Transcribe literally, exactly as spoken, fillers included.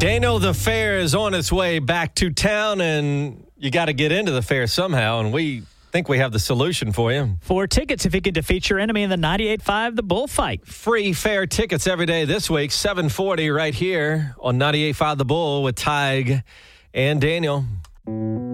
Daniel, the fair is on its way back to town, and you got to get into the fair somehow, and we think we have the solution for you. For tickets, if you could defeat your enemy in the ninety-eight point five The Bullfight. Free fair tickets every day this week, seven forty right here on ninety-eight point five The Bull with Tig and Daniel.